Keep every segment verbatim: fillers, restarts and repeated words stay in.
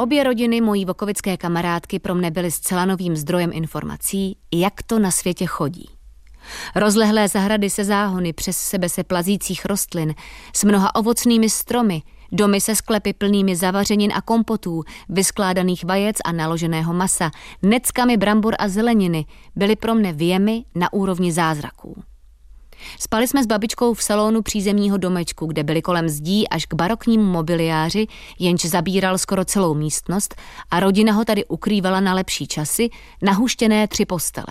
Obě rodiny mojí vokovické kamarádky pro mne byly zcela novým zdrojem informací, jak to na světě chodí. Rozlehlé zahrady se záhony přes sebe se plazících rostlin, s mnoha ovocnými stromy, domy se sklepy plnými zavařenin a kompotů, vyskládaných vajec a naloženého masa, neckami brambor a zeleniny, byly pro mne věmy na úrovni zázraků. Spali jsme s babičkou v salonu přízemního domečku, kde byly kolem zdí až k baroknímu mobiliáři, jenž zabíral skoro celou místnost a rodina ho tady ukrývala na lepší časy, nahuštěné tři postele.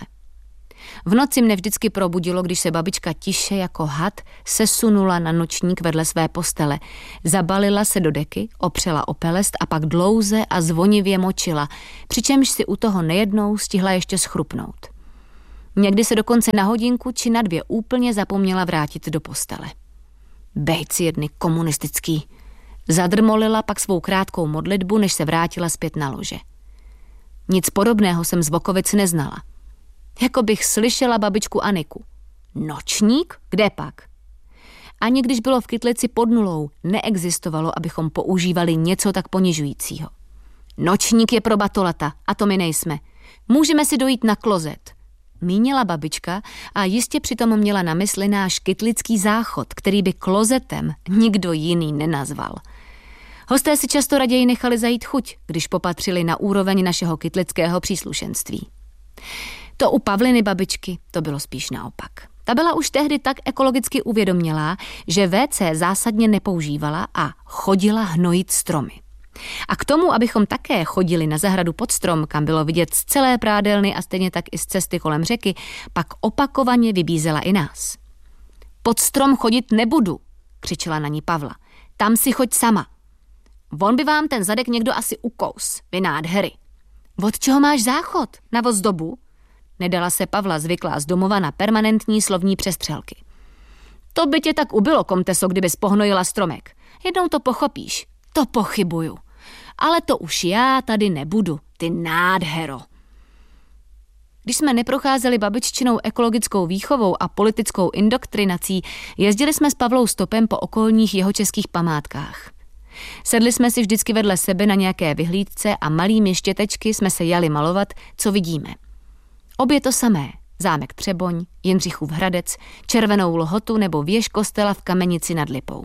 V noci mne vždycky probudilo, když se babička tiše jako had sesunula na nočník vedle své postele, zabalila se do deky, opřela o pelest a pak dlouze a zvonivě močila, přičemž si u toho nejednou stihla ještě schrupnout. Někdy se dokonce na hodinku či na dvě úplně zapomněla vrátit do postele. Bejci jedny komunistický. Zadrmolila pak svou krátkou modlitbu, než se vrátila zpět na lože. Nic podobného jsem z Vokovic neznala. Jako bych slyšela babičku Aniku. Nočník? Kde pak? Ani když bylo v Kytlici pod nulou, neexistovalo, abychom používali něco tak ponižujícího. Nočník je pro batolata, a to my nejsme. Můžeme si dojít na klozet. Mínila babička a jistě přitom měla na mysli náš kytlický záchod, který by klozetem nikdo jiný nenazval. Hosté si často raději nechali zajít chuť, když popatřili na úroveň našeho kytlického příslušenství. To u Pavliny babičky to bylo spíš naopak. Ta byla už tehdy tak ekologicky uvědomělá, že vé cé zásadně nepoužívala a chodila hnojit stromy. A k tomu, abychom také chodili na zahradu pod strom, kam bylo vidět z celé prádelny a stejně tak i z cesty kolem řeky, pak opakovaně vybízela i nás. Pod strom chodit nebudu, křičela na ní Pavla. Tam si choď sama. Von by vám ten zadek někdo asi ukous, vy nádhery. Od čeho máš záchod? Na ozdobu? Nedala se Pavla zvyklá z domova na permanentní slovní přestřelky. To by tě tak ubilo, komteso, kdybys pohnojila stromek. Jednou to pochopíš. To pochybuju. Ale to už já tady nebudu, ty nádhero. Když jsme neprocházeli babiččinou ekologickou výchovou a politickou indoktrinací, jezdili jsme s Pavlou stopem po okolních jihočeských památkách. Sedli jsme si vždycky vedle sebe na nějaké vyhlídce a malými štětečky jsme se jali malovat, co vidíme. Obě to samé. Zámek Třeboň, Jindřichův Hradec, Červenou Lhotu nebo věž kostela v Kamenici nad Lipou.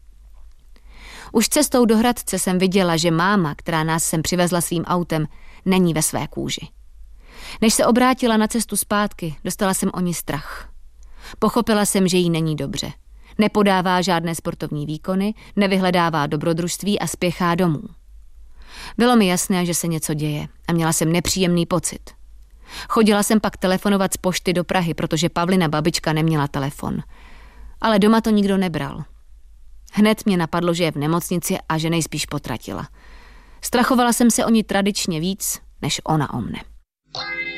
Už cestou do Hradce jsem viděla, že máma, která nás sem přivezla svým autem, není ve své kůži. Než se obrátila na cestu zpátky, dostala jsem o ní strach. Pochopila jsem, že jí není dobře. Nepodává žádné sportovní výkony, nevyhledává dobrodružství a spěchá domů. Bylo mi jasné, že se něco děje a měla jsem nepříjemný pocit. Chodila jsem pak telefonovat z pošty do Prahy, protože Pavlina babička neměla telefon. Ale doma to nikdo nebral. Hned mě napadlo, že je v nemocnici a že nejspíš potratila. Strachovala jsem se o ní tradičně víc, než ona o mne.